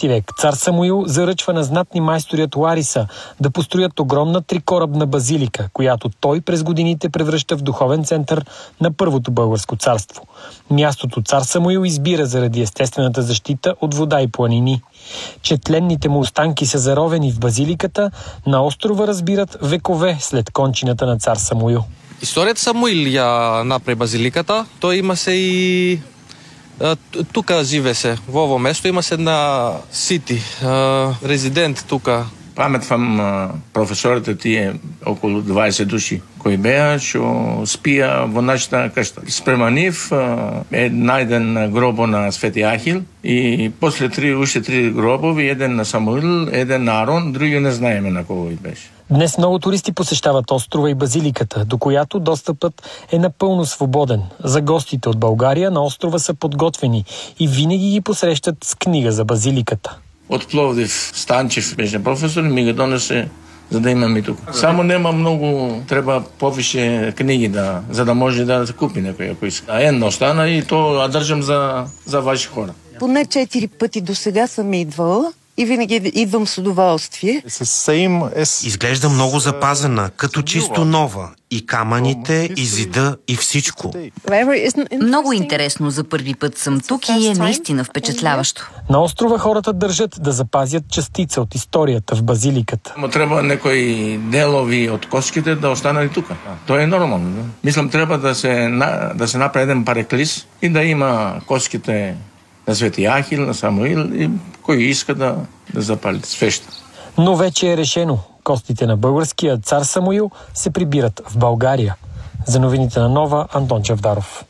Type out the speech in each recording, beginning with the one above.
16 век цар Самуил заръчва на знатни майстори от Лариса да построят огромна трикорабна базилика, която той през годините превръща в духовен център на Първото българско царство. Мястото цар Самуил избира заради естествената защита от вода и планини. Че тленните му останки са заровени в базиликата, на острова разбират векове след кончината на цар Самуил. Историята Самуил я направи базиликата. Той има се и тук живе се, в ово место има се една сити, резидент тук. Паметвам професорите тие около 20 души кои беа, што спија во нашата къща. Спрема нив е најден гробо на Свети Ахил и после уште три гробови, еден на Самуил, еден на Арон, други не знаеме на кого и беше. Днес много туристи посещават острова и базиликата, до която достъпът е напълно свободен. За гостите от България на острова са подготвени и винаги ги посрещат с книга за базиликата. От Пловдив Станчев беше професор и ми го донесе, за да имаме тук. Само нема много, трябва повече книги, за да може да се купи някой, ако иска. Една остана и то држам за ваши хора. Поне 4 пъти до сега съм идвала и винаги идвам с удоволствие. Изглежда много запазена, като чисто нова. И камъните, и зида, и всичко. Много интересно, за първи път съм тук и е наистина впечатляващо. На острова хората държат да запазят частица от историята в базиликата. Но трябва някои делови от коските да останали тук. То е нормално. Мислям, трябва да се направи един пареклис и да има коските на Свети Ахил, на Самуил и кой иска да запали свеща. Но вече е решено. Костите на българския цар Самуил се прибират в България. За новините на Нова, Антон Чавдаров.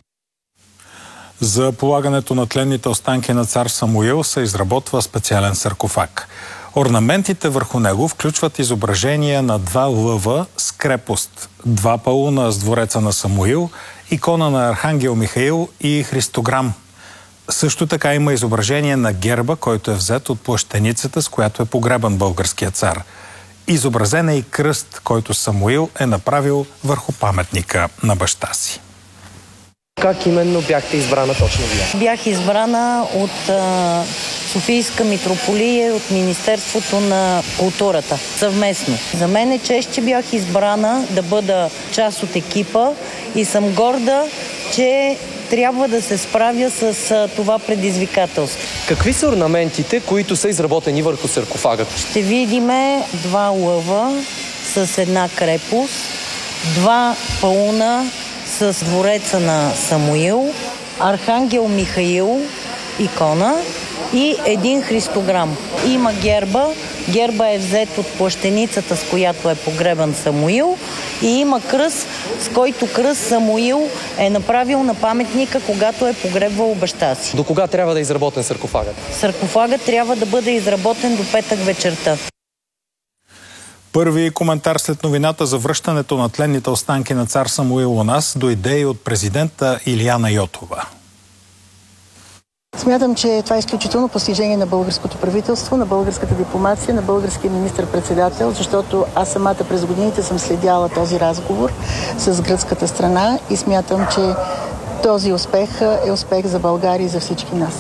За полагането на тленните останки на цар Самуил се изработва специален саркофаг. Орнаментите върху него включват изображения на 2 лъва с крепост, 2 пауна с двореца на Самуил, икона на Архангел Михаил и христограм. Също така има изображение на герба, който е взет от плащеницата, с която е погребан българския цар. Изобразен е и кръст, който Самуил е направил върху паметника на баща си. Как именно бяхте избрана точно вие? Бях избрана от Софийска митрополия, от Министерството на културата съвместно. За мен е чест, че бях избрана да бъда част от екипа и съм горда, че трябва да се справя с това предизвикателство. Какви са орнаментите, които са изработени върху саркофага? Ще видим 2 лъва с една крепост, 2 пауна с двореца на Самуил, Архангел Михаил, икона и 1 христограм. Има герба. Герба е взет от плащеницата, с която е погребан Самуил, и има кръст, с който кръст Самуил е направил на паметника, когато е погребвал баща си. До кога трябва да е изработен саркофагът? Саркофагът трябва да бъде изработен до петък вечерта. Първи коментар след новината за връщането на тленните останки на цар Самуил у нас дойде и от президента Илияна Йотова. Смятам, че това е изключително постижение на българското правителство, на българската дипломация, на българския министър-председател, защото аз самата през годините съм следяла този разговор с гръцката страна и смятам, че този успех е успех за България и за всички нас.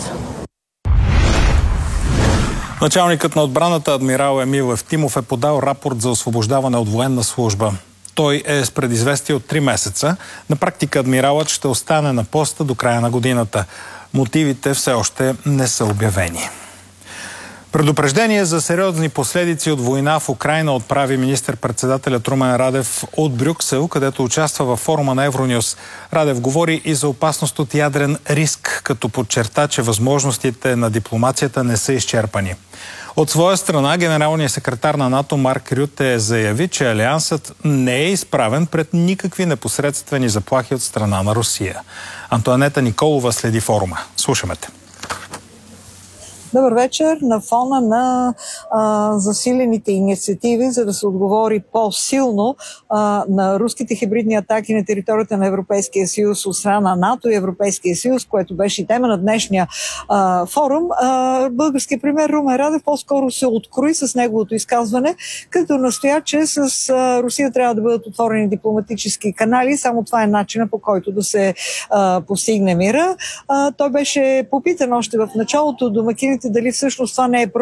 Началникът на отбраната адмирал Емил Евтимов е подал рапорт за освобождаване от военна служба. Той е с предизвестие от 3 месеца. На практика адмиралът ще остане на поста до края на годината. Мотивите все още не са обявени. Предупреждение за сериозни последици от война в Украйна отправи министър-председателят Румен Радев от Брюксел, където участва във форума на Евронюс. Радев говори и за опасност от ядрен риск, като подчерта, че възможностите на дипломацията не са изчерпани. От своя страна, генералният секретар на НАТО Марк Рюте заяви, че алиансът не е изправен пред никакви непосредствени заплахи от страна на Русия. Антоанета Николова следи форума. Слушаме те. Добър вечер. На фона на засилените инициативи, за да се отговори по-силно на руските хибридни атаки на територията на Европейския съюз от страна на НАТО и Европейския съюз, което беше и тема на днешния форум, българският премиер Румен Радев по-скоро се открои с неговото изказване, като настоя, че с Русия трябва да бъдат отворени дипломатически канали. Само това е начинът, по който да се постигне мира. Той беше попитан още в началото домакините дали всъщност това не е